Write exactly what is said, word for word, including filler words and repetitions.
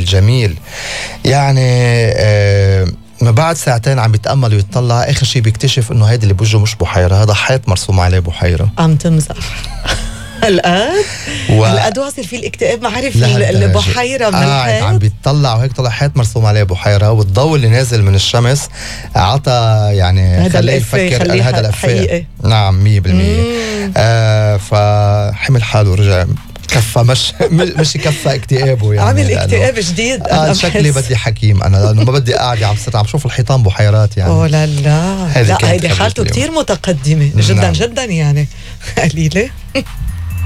الجميل. يعني آه ما بعد ساعتين عم بيتأمل ويتطلع، آخر شيء بيكتشف إنه هيدا اللي بوجهه مش بحيرة، هذا حيط مرسوم عليه بحيرة. عم تمزح الآن و... الآن واصل في الاكتئاب، ما عارف لهالدرجة. البحيرة من قاعد الحيط عم بيتطلع وهيك طلع حيط مرسوم عليه بحيرة، والضوء اللي نازل من الشمس عطى يعني خليه يفكر هذا الأفيه. نعم مية بالمية. آه فحمل حاله ورجع كفى مش مش كفى اكتئابه يعني، عامل اكتئاب جديد. آه شكلي بدي حكيم انا، لانه ما بدي قاعد عم صرت عم شوف الحيطان بحيرات يعني. اوه لا لا لا، هيدي حالته كتير متقدمة جدا. نعم. جدا يعني قليلة.